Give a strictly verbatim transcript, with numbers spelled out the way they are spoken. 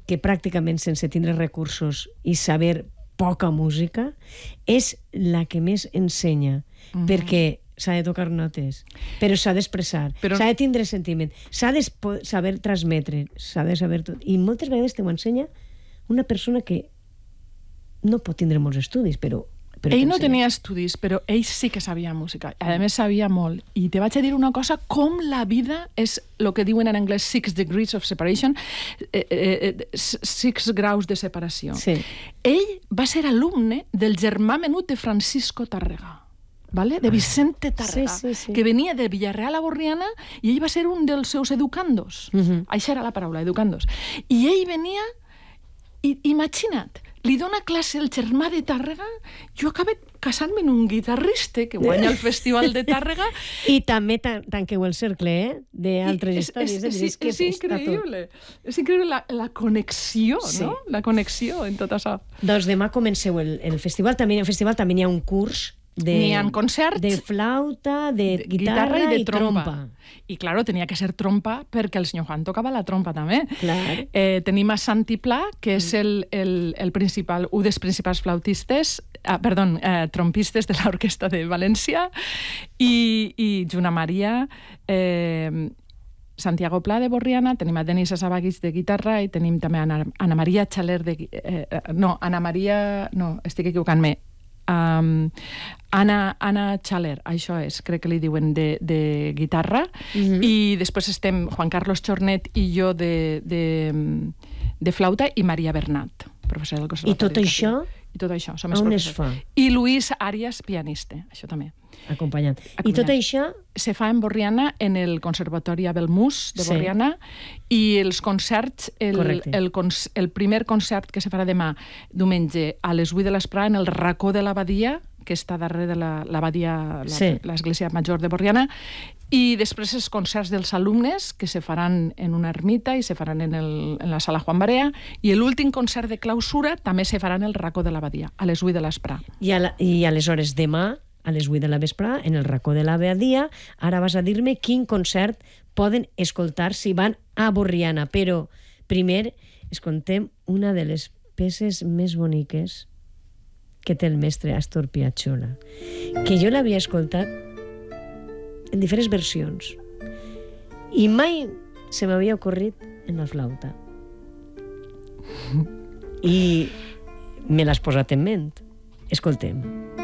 que pràcticament sense tindre recursos i saber poca música, és la que més ensenya, mm-hmm. perquè s'ha de tocar notes, però s'ha d'expressar, però... s'ha de tindre sentiment, s'ha de saber transmetre, s'ha de saber tot. I moltes vegades te ho ensenya una persona que no pot tindre molts estudis, però... però ell no tenia estudis, però ell sí que sabia música. A més, sabia molt. I te vaig a dir una cosa, com la vida és el que diuen en anglès six degrees of separation, eh, eh, six graus de separació. Sí. Ell va ser alumne del germà menut de Francisco Tárrega. Vale? De Vicente Tárrega, sí, sí, sí. que venia de Villarreal a Borriana i ell va ser un dels seus educandos. Uh-huh. Això era la paraula, educandos. I ell venia, i imagina't, li dona classe el germà de Tàrrega, jo acabé casant-me amb un guitarrista que guanya el Festival de Tàrrega. I també tan tanqueu el cercle, eh? D'altres històries. És, és, és, és, és increïble. És increïble la, la connexió, sí. No? La connexió en tot això. Doncs demà comenceu el, el festival. També, el festival també hi ha un curs de, n'hi ha concerts de flauta, de, de guitarra, guitarra i, de i trompa. trompa. I, claro, tenia que ser trompa perquè el senyor Juan tocava la trompa també. Clar. Eh, tenim a Santi Pla, que és el, el, el principal, un dels principals flautistes, ah, perdó, eh, trompistes de l'Orquestra de València, i, i Juna Maria, eh, Santiago Pla de Borriana, tenim a Denis Asabaguis de guitarra i tenim també a Ana, Ana Maria Xaler de... Eh, no, Ana Maria... No, estic equivocant-me. Um, Anna, Anna Xaler, això és, crec que li diuen, de, de guitarra, mm-hmm. i després estem Juan Carlos Chornet i jo de, de, de flauta i Maria Bernat, professora del Conservatori. I tot això? I tot això, som on es fa? I Luis Arias, pianista, això també. Acompanyant. Acompanyant. I tot això... Se fa en Borriana, en el Conservatori Abelmús de Borriana, sí. I els concerts, el, el, el primer concert que se farà demà, diumenge, a les vuit de l'esprà, en el racó de l'abadia, que està darrere de l'abadia, la, sí. l'església major de Borriana, i després els concerts dels alumnes, que se faran en una ermita i se faran en, el, en la sala Juan Barea, i l'últim concert de clausura també se farà en el racó de l'abadia, a les vuit de l'esprà. I, a la, I aleshores demà, a les vuit de la vesprà, en el racó de l'abadia, ara vas a dir-me quin concert poden escoltar si van a Borriana. Però primer escoltem una de les peces més boniques que té el mestre Astor Piazzolla, que jo l'havia escoltat en diferents versions i mai se m'havia ocorrit en la flauta. I me l'has posat en ment. Escoltem.